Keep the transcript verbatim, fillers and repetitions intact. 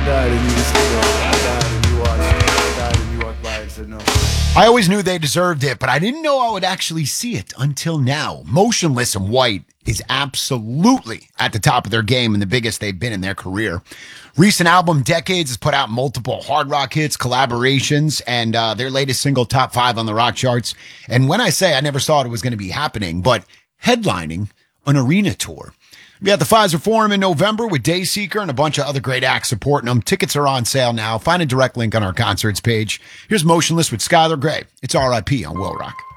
died and you just, you know, I died and you watched. I died and you walked by and said no. I always knew they deserved it, but I didn't know I would actually see it until now. Motionless in White is absolutely at the top of their game and the biggest they've been in their career. Recent album, Decades, has put out multiple hard rock hits, collaborations, and uh, their latest single, top five on the rock charts. And when I say I never thought it was going to be happening, but headlining an arena tour. We at the Pfizer Forum in November with Dayseeker and a bunch of other great acts supporting them. Tickets are on sale now. Find a direct link on our concerts page. Here's Motionless with Skylar Grey. It's R I P on Will Rock.